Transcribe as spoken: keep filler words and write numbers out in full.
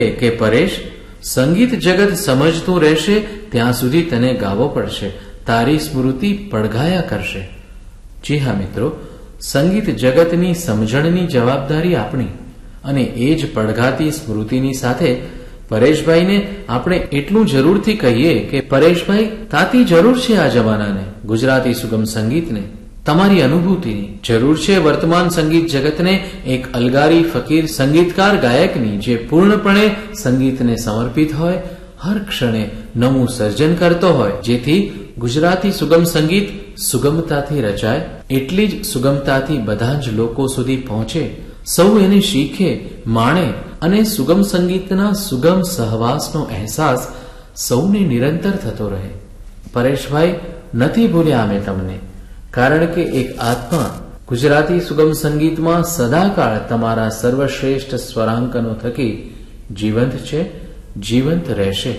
કે પરેશ, સંગીત જગત સમજતું રહેશે ત્યાં સુધી તને ગાવો પડશે, તારી સ્મૃતિ પડઘાયા કરશે. જી હા મિત્રો, સંગીત જગતની સમજણની જવાબદારી આપણી, અને એ જ પડઘાતી સ્મૃતિની સાથે પરેશભાઈને આપણે એટલું જરૂરથી કહીએ કે પરેશભાઈ, તાતી જરૂર છે આ જમાનાને, ગુજરાતી સુગમ સંગીતને, તમારી અનુભૂતિની જરૂર છે. વર્તમાન સંગીત જગતને એક અલગારી ફકીર સંગીતકાર ગાયકની, જે પૂર્ણપણે સંગીતને સમર્પિત હોય, હર ક્ષણે નવું સર્જન કરતો હોય, જેથી ગુજરાતી સુગમ સંગીત સુગમતાથી રચાય, એટલી જ સુગમતાથી બધા જ લોકો સુધી પહોંચે, સૌ એને શીખે, માણે, અને સુગમ સંગીતના સુગમ સહવાસનો અહેસાસ સૌને નિરંતર થતો રહે. પરેશભાઈ, નથી ભૂલ્યા અમે તમને, કારણ કે એક આત્મા ગુજરાતી સુગમ સંગીતમાં સદાકાળ તમારા સર્વશ્રેષ્ઠ સ્વરાંકનો થકી જીવંત છે, જીવંત રહેશે.